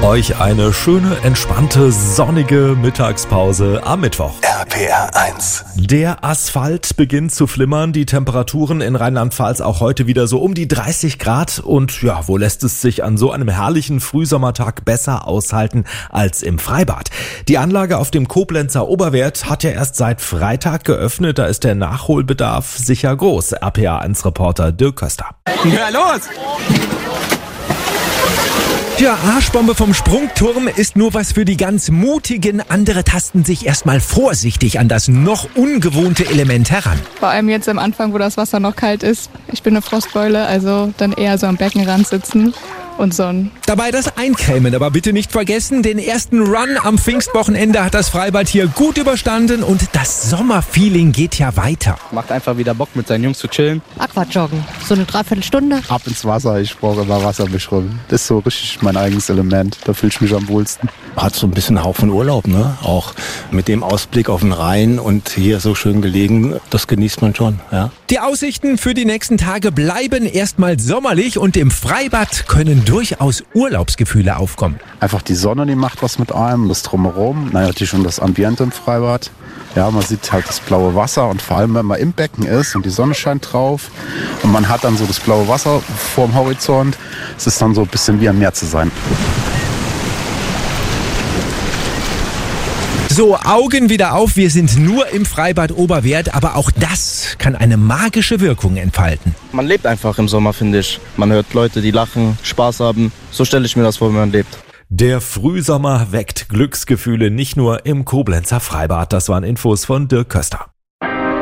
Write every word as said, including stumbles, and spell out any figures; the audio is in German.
Euch eine schöne, entspannte, sonnige Mittagspause am Mittwoch. R P R eins. Der Asphalt beginnt zu flimmern, die Temperaturen in Rheinland-Pfalz auch heute wieder so um die dreißig Grad. Und ja, wo lässt es sich an so einem herrlichen Frühsommertag besser aushalten als im Freibad? Die Anlage auf dem Koblenzer Oberwert hat ja erst seit Freitag geöffnet, da ist der Nachholbedarf sicher groß. R P R eins Reporter Dirk Köster. Ja, los! Ja, Arschbombe vom Sprungturm ist nur was für die ganz Mutigen. Andere tasten sich erstmal vorsichtig an das noch ungewohnte Element heran. Vor allem jetzt am Anfang, wo das Wasser noch kalt ist. Ich bin eine Frostbeule, also dann eher so am Beckenrand sitzen und sonnen. Dabei das Eincremen, aber bitte nicht vergessen, den ersten Run am Pfingstwochenende hat das Freibad hier gut überstanden und das Sommerfeeling geht ja weiter. Macht einfach wieder Bock, mit seinen Jungs zu chillen. Aquajoggen, so eine Dreiviertelstunde. Ab ins Wasser, ich brauche immer Wasserbeschwimmen. Das ist so richtig mein eigenes Element, da fühle ich mich am wohlsten. Hat so ein bisschen Hauch von Urlaub, ne? Auch mit dem Ausblick auf den Rhein und hier so schön gelegen, das genießt man schon, ja. Die Aussichten für die nächsten Tage bleiben erstmal sommerlich und im Freibad können durchaus Urlaubsgefühle aufkommen. Einfach die Sonne, die macht was mit einem, das Drumherum, natürlich schon das Ambiente im Freibad. Ja, man sieht halt das blaue Wasser und vor allem, wenn man im Becken ist und die Sonne scheint drauf und man hat dann so das blaue Wasser vorm Horizont, es ist dann so ein bisschen wie am Meer zu sein. So, Augen wieder auf, wir sind nur im Freibad Oberwert, aber auch das kann eine magische Wirkung entfalten. Man lebt einfach im Sommer, finde ich. Man hört Leute, die lachen, Spaß haben. So stelle ich mir das vor, wenn man lebt. Der Frühsommer weckt Glücksgefühle nicht nur im Koblenzer Freibad. Das waren Infos von Dirk Köster.